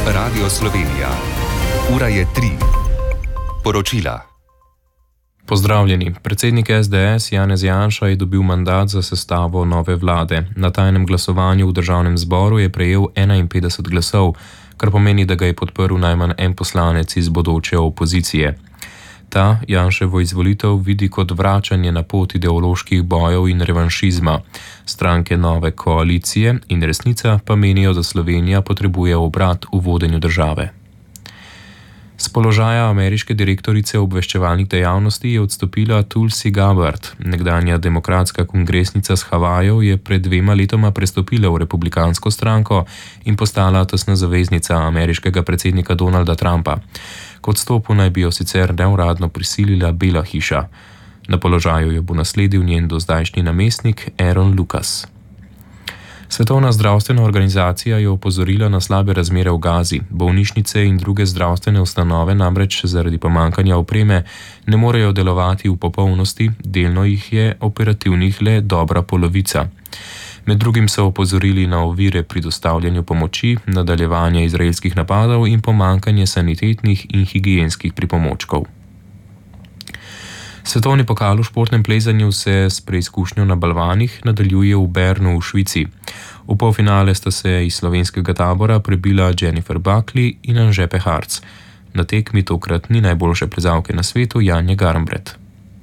Radio Slovenija. Ura je 3. Poročila. Pozdravljeni. Predsednik SDS Janez Janša je dobil mandat za sestavo nove vlade. Na tajnem glasovanju v državnem zboru je prejel 51 glasov, kar pomeni, da ga je podprl najmanj en poslanec iz bodoče opozicije. Ta Janševo izvolitev vidi kot vračanje na pot ideoloških bojev in revanšizma. Stranke nove koalicije in Resnica pa menijo, da Slovenija potrebuje obrat v vodenju države. Z položaja ameriške direktorice obveščevalnih dejavnosti je odstopila Tulsi Gabbard. Nekdanja demokratska kongresnica z Havajev je pred 2 letoma prestopila v republikansko stranko in postala tesna zaveznica ameriškega predsednika Donalda Trumpa. K odstopu naj bi jo sicer neuradno prisilila Bela hiša. Na položaju jo bo nasledil njen dozdajšnji namestnik Aaron Lucas. Svetovna zdravstvena organizacija je opozorila na slabe razmere v Gazi. Bolnišnice in druge zdravstvene ustanove namreč zaradi pomanjkanja opreme ne morejo delovati v popolnosti, delno jih je operativnih le dobra polovica. Med drugim so opozorili na ovire pri dostavljanju pomoči, nadaljevanje izraelskih napadov in pomanjkanje sanitetnih in higienskih pripomočkov. Svetovni pokal v športnem plezanju se s preizkušnjo na balvanih nadaljuje v Bernu v Švici. V polfinale sta se iz slovenskega tabora prebila Jennifer Buckley in Anže Peharc. Na tekmi tokrat ni najboljše plezalke na svetu Janje Garnbret.